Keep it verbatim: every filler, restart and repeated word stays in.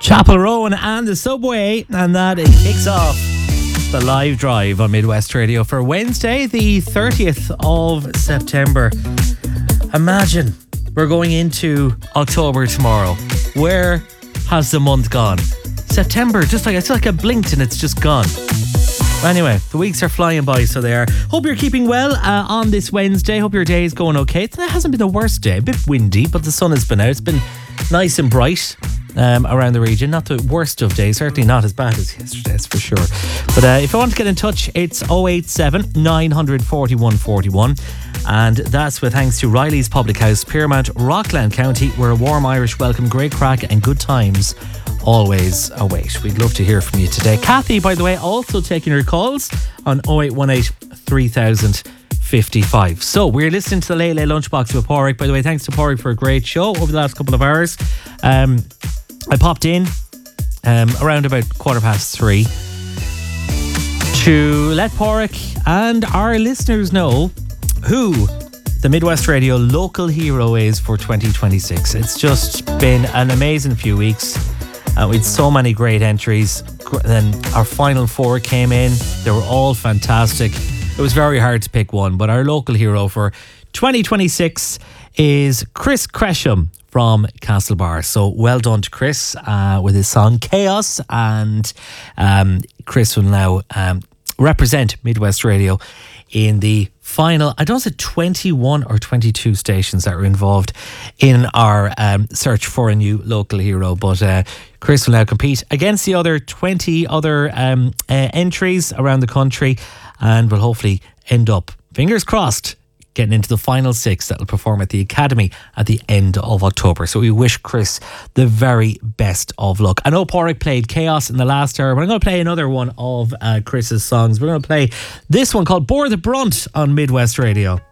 Chapel Rowan and the Subway, and that it kicks off the live drive on Midwest Radio for Wednesday, the thirtieth of September. Imagine we're going into October tomorrow. Where has the month gone? September, just like it's like a blinked and it's just gone. Anyway, the weeks are flying by, so they are. Hope you're keeping well uh, on this Wednesday. Hope your day is going okay. It hasn't been the worst day. A bit windy, but the sun has been out. It's been nice and bright um, around the region. Not the worst of days. Certainly not as bad as yesterday, that's for sure. But uh, if you want to get in touch, it's oh eight seven, nine four one, four one. And that's with thanks to Riley's Public House, Piermount, Rockland County, where a warm Irish welcome, great crack and good times always await. We'd love to hear from you today. Kathy, by the way, also taking your calls on oh eight one eight, three thousand fifty-five. So we're listening to the Late Late Lunchbox with Pádraig. By the way, thanks to Pádraig for a great show over the last couple of hours. Um, I popped in um, around about quarter past three to let Pádraig and our listeners know who the Midwest Radio local hero is for twenty twenty-six. It's just been an amazing few weeks. Uh, we had so many great entries. Then our final four came in. They were all fantastic. It was very hard to pick one, but our local hero for twenty twenty-six is Chris Cresham from Castlebar. So well done to Chris uh, with his song Chaos. And um, Chris will now um, represent Midwest Radio in the final, I don't know if it's twenty-one or twenty-two stations that were involved in our um, search for a new local hero. But uh, Chris will now compete against the other twenty other um, uh, entries around the country and will hopefully end up, fingers crossed, getting into the final six that will perform at the Academy at the end of October. So we wish Chris the very best of luck. I know Pádraig played Chaos in the last hour, but I'm going to play another one of uh, Chris's songs. We're going to play this one called Bore the Brunt on Midwest Radio.